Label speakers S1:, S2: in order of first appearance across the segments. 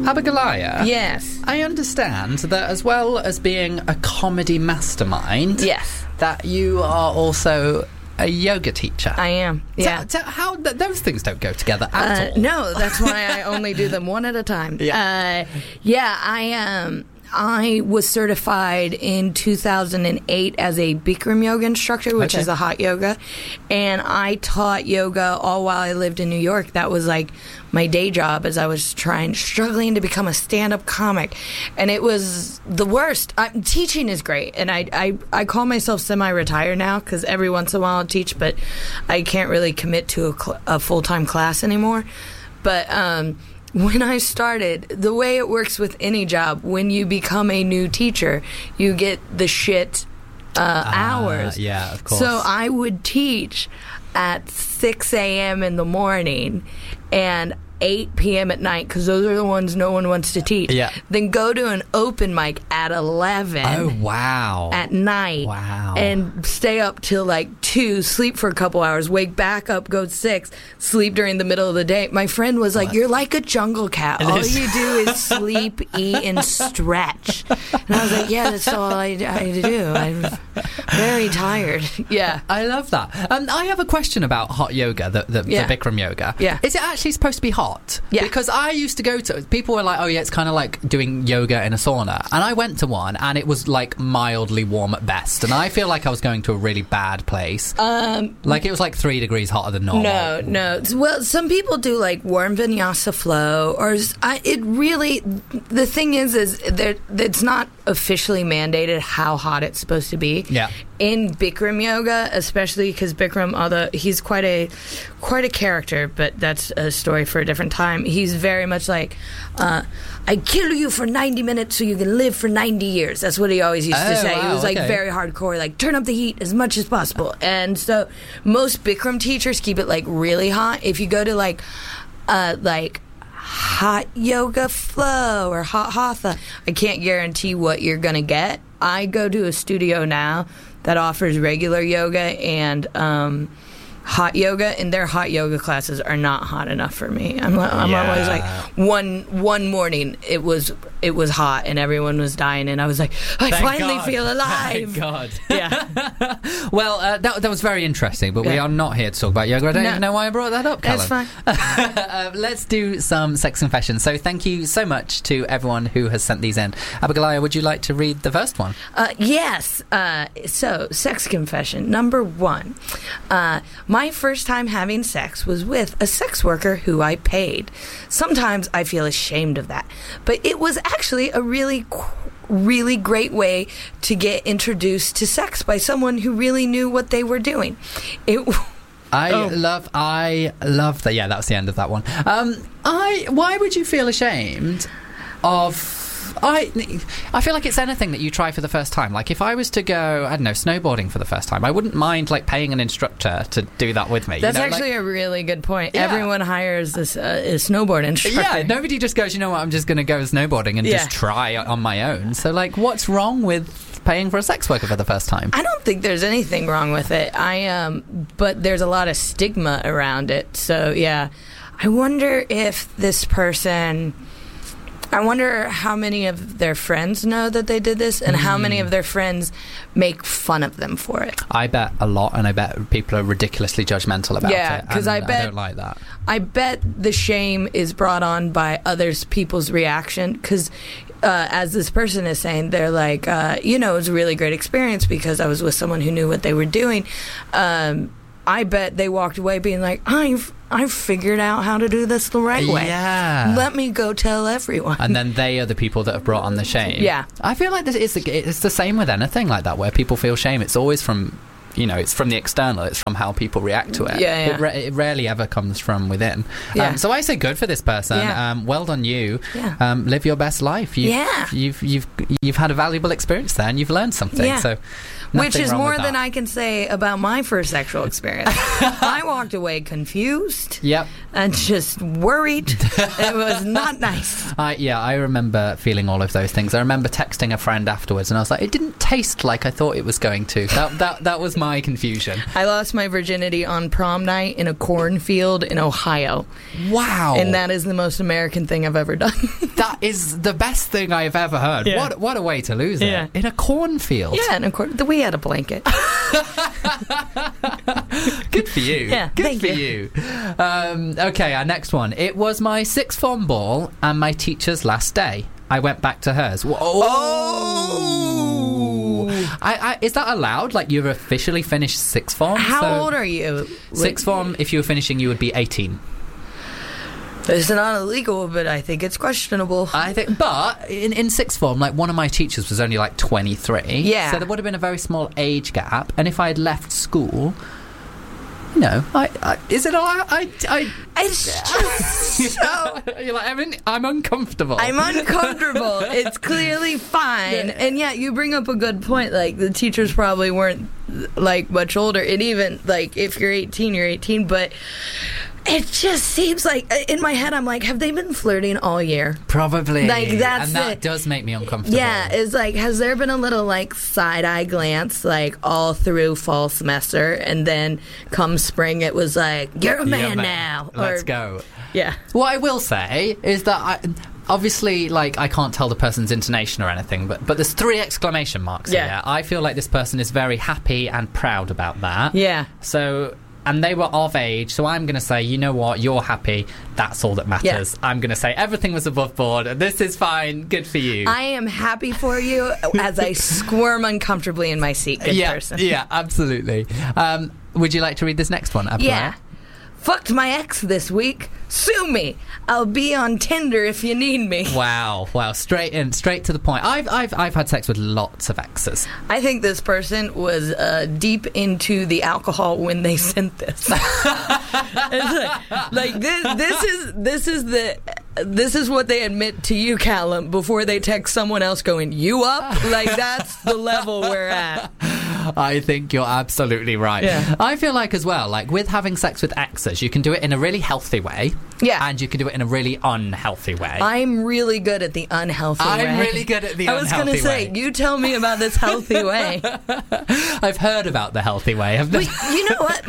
S1: Abigail,
S2: Yes.
S1: I understand that as well as being a comedy mastermind,
S2: Yes.
S1: that you are also a yoga teacher.
S2: I am. Yeah.
S1: How those things don't go together at all?
S2: No, that's why I only do them one at a time.
S1: Yeah.
S2: I was certified in 2008 as a Bikram yoga instructor, which is a hot yoga, and I taught yoga all while I lived in New York. That was like my day job as I was struggling to become a stand-up comic, and it was the worst. Teaching is great, and I call myself semi-retired now because every once in a while I teach, but I can't really commit to a full-time class anymore. But when I started, the way it works with any job, when you become a new teacher, you get the shit hours.
S1: Yeah, of course.
S2: So I would teach at 6 a.m. in the morning and 8 p.m. at night, because those are the ones no one wants to teach.
S1: Yeah.
S2: Then go to an open mic at 11.
S1: Oh, wow.
S2: At night.
S1: Wow.
S2: And stay up till like 2, sleep for a couple hours, wake back up, go 6, sleep during the middle of the day. My friend was like, "You're like a jungle cat. All you do is sleep, eat, and stretch." And I was like, "Yeah, that's all I do. I'm very tired." Yeah.
S1: I love that. I have a question about hot yoga, the Bikram yoga.
S2: Yeah.
S1: Is it actually supposed to be hot?
S2: Yeah.
S1: Because I used to go to, people were like, "Oh yeah, it's kind of like doing yoga in a sauna," and I went to one and it was like mildly warm at best, and I feel like I was going to a really bad place. Like it was like 3 degrees hotter than normal.
S2: No. Well, some people do like warm vinyasa flow, or the thing is it's not officially mandated how hot it's supposed to be.
S1: Yeah.
S2: In Bikram yoga, especially because Bikram, although he's quite a character, but that's a story for a different time. He's very much like, "I kill you for 90 minutes so you can live for 90 years." That's what he always used to say.
S1: Wow,
S2: He was like
S1: okay.
S2: very hardcore, like turn up the heat as much as possible. And so most Bikram teachers keep it like really hot. If you go to like hot yoga flow or hot hatha, I can't guarantee what you're gonna get. I go to a studio now that offers regular yoga and hot yoga, and their hot yoga classes are not hot enough for me. I'm always like, one morning it was hot and everyone was dying, and I was like, I finally feel alive.
S1: Thank God.
S2: Yeah.
S1: Well, that was very interesting, but we are not here to talk about yoga. I don't even know why I brought that up, Callum.
S2: That's fine.
S1: Let's do some sex confessions. So thank you so much to everyone who has sent these in. Abigail, would you like to read the first one?
S2: Yes. So, sex confession number 1. My first time having sex was with a sex worker who I paid. Sometimes I feel ashamed of that, but it was actually a really great way to get introduced to sex by someone who really knew what they were doing.
S1: I love that. Yeah, that's the end of that one. Why would you feel ashamed of... I feel like it's anything that you try for the first time. Like if I was to go, I don't know, snowboarding for the first time, I wouldn't mind like paying an instructor to do that with me.
S2: That's actually a really good point. Yeah. Everyone hires this a snowboard instructor.
S1: Yeah, nobody just goes, you know what, I'm just going to go snowboarding and just try on my own. So like, what's wrong with paying for a sex worker for the first time?
S2: I don't think there's anything wrong with it. But there's a lot of stigma around it. So yeah, I wonder if this person... I wonder how many of their friends know that they did this, and how many of their friends make fun of them for it.
S1: I bet a lot, and I bet people are ridiculously judgmental about it.
S2: Yeah, because I don't like that. I bet the shame is brought on by people's reaction, because as this person is saying, they're like, it was a really great experience because I was with someone who knew what they were doing. I bet they walked away being like, I've figured out how to do this the right way.
S1: Yeah.
S2: Let me go tell everyone.
S1: And then they are the people that have brought on the shame.
S2: Yeah.
S1: I feel like it's the same with anything like that, where people feel shame. It's always from, it's from the external. It's from how people react to it.
S2: Yeah.
S1: It rarely ever comes from within.
S2: Yeah.
S1: So I say good for this person.
S2: Yeah.
S1: Well done you.
S2: Yeah.
S1: Live your best life. You've had a valuable experience there, and you've learned something.
S2: Yeah.
S1: So
S2: Which is
S1: wrong
S2: more
S1: with
S2: than
S1: that.
S2: I can say about my first sexual experience. I walked away confused.
S1: Yep.
S2: And just worried. It was not nice.
S1: I remember feeling all of those things. I remember texting a friend afterwards, and I was like, it didn't taste like I thought it was going to. That was my confusion.
S2: I lost my virginity on prom night in a cornfield in Ohio.
S1: Wow.
S2: And that is the most American thing I've ever done.
S1: That is the best thing I've ever heard.
S2: Yeah.
S1: What a way to lose
S2: Yeah.
S1: it. In a cornfield.
S2: Yeah, and of course, we had a blanket.
S1: Good for you.
S2: Yeah,
S1: Good
S2: thank
S1: for you. Okay, our next one. It was my sixth form ball and my teacher's last day. I went back to hers. Is that allowed? Like, you've officially finished sixth form?
S2: How old are you?
S1: Sixth form, if you were finishing, you would be 18.
S2: It's not illegal, but I think it's questionable.
S1: But in sixth form, like, one of my teachers was only like 23.
S2: Yeah.
S1: So there would have been a very small age gap. And if I had left school, is it allowed?
S2: It's just so...
S1: You're like, I'm uncomfortable.
S2: I'm uncomfortable. It's clearly fine. And yeah, you bring up a good point. Like, the teachers probably weren't, like, much older. And even, like, if you're 18, you're 18. But it just seems like, in my head, I'm like, have they been flirting all year?
S1: Probably.
S2: Like, that's
S1: and that
S2: it.
S1: does make me uncomfortable.
S2: Yeah, it's like, has there been a little, like, side-eye glance, like, all through fall semester, and then come spring it was like, you're a man now.
S1: Let's go.
S2: Yeah.
S1: What I will say is that obviously, like, I can't tell the person's intonation or anything, but there's 3 exclamation marks here. I feel like this person is very happy and proud about that.
S2: Yeah.
S1: So... And they were of age, so I'm going to say, you know what, you're happy, that's all that matters. Yeah. I'm going to say everything was above board, this is fine, good for you.
S2: I am happy for you as I squirm uncomfortably in my seat, good person.
S1: Yeah, absolutely. Would you like to read this next one, Abdullah?
S2: Yeah. Fucked my ex this week. Sue me. I'll be on Tinder if you need me.
S1: Wow. Straight to the point. I've had sex with lots of exes.
S2: I think this person was deep into the alcohol when they sent this. This is what they admit to you, Callum, before they text someone else going, you up? Like, that's the level we're at.
S1: I think you're absolutely right. Yeah. I feel like as well, like, with having sex with exes, you can do it in a really healthy way.
S2: Yeah.
S1: And you can do it in a really unhealthy way.
S2: I'm really good at the unhealthy way.
S1: I'm really good at the unhealthy way.
S2: I was going to say, you tell me about this healthy way.
S1: I've heard about the healthy way.
S2: But you know what?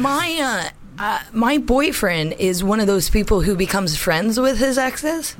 S2: My boyfriend is one of those people who becomes friends with his exes.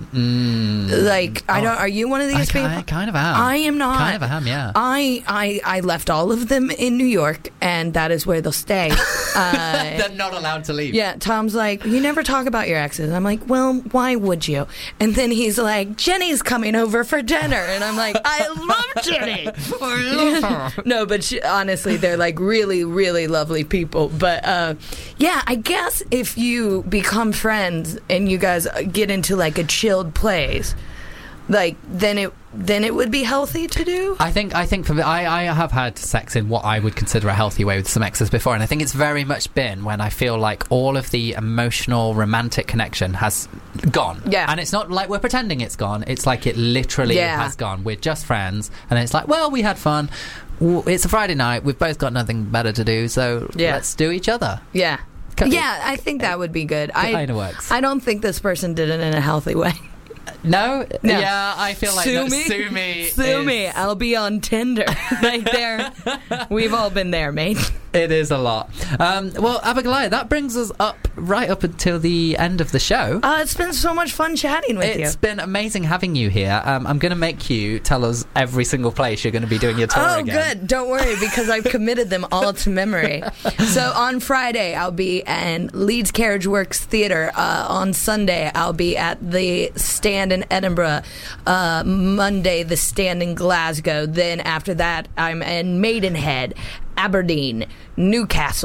S2: Are you one of these people?
S1: I kind of am.
S2: I am not.
S1: Kind of am, yeah.
S2: I left all of them in New York, and that is where they'll stay.
S1: They're not allowed to leave.
S2: Yeah, Tom's like, you never talk about your exes. I'm like, well, why would you? And then he's like, Jenny's coming over for dinner. And I'm like, I love Jenny. I love her. No, but honestly, they're like really, really lovely people. But yeah, I guess if you become friends and you guys get into like a chilled place, like then it would be healthy to do.
S1: I think for me, I have had sex in what I would consider a healthy way with some exes before, and I think it's very much been when I feel like all of the emotional romantic connection has gone.
S2: Yeah.
S1: And it's not like we're pretending it's gone, it's like it literally has gone. We're just friends, and it's like, well, we had fun, it's a Friday night, we've both got nothing better to do, so let's do each other.
S2: Yeah. Yeah, I think that would be good. It
S1: kind of works.
S2: I don't think this person did it in a healthy way.
S1: No? Yeah, I feel like
S2: sue me. I'll be on Tinder. Right there. We've all been there, mate.
S1: It is a lot. Well, Abigail, that brings us right up until the end of the show.
S2: It's been so much fun chatting with you.
S1: It's been amazing having you here. I'm going to make you tell us every single place you're going to be doing your tour again.
S2: Oh, good. Don't worry, because I've committed them all to memory. So on Friday, I'll be in Leeds Carriage Works Theatre. On Sunday, I'll be at the Stand in Edinburgh. Monday, the Stand in Glasgow. Then after that, I'm in Maidenhead, Aberdeen, Newcastle,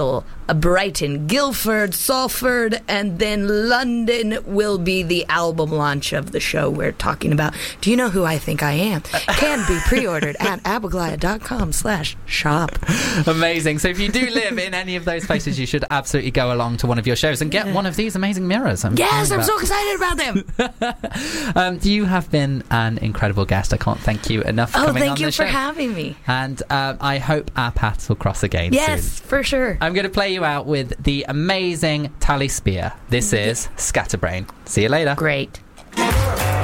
S2: Brighton, Guildford, Salford, and then London will be the album launch of the show we're talking about. Do you know who I think I am? Can be pre-ordered at abiglia.com/shop.
S1: Amazing. So if you do live in any of those places, you should absolutely go along to one of your shows and get one of these amazing mirrors.
S2: I'm so excited about them.
S1: You have been an incredible guest. I can't thank you enough for coming on the show.
S2: Thank you for having me.
S1: And I hope our paths will cross again soon.
S2: Yes, for sure.
S1: I'm going to play you out with the amazing Tally Spear. This is Scatterbrain. See you later.
S2: Great.